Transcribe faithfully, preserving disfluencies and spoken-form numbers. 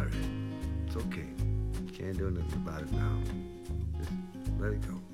about it. It's okay. You can't do nothing about it now. Just let it go.